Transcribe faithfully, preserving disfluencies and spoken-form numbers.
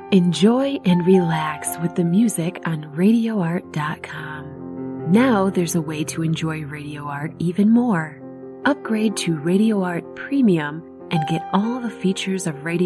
Enjoy and relax with the music on radio art dot com. Now there's a way to enjoy Radio Art even more. Upgrade to Radio Art Premium and get all the features of Radio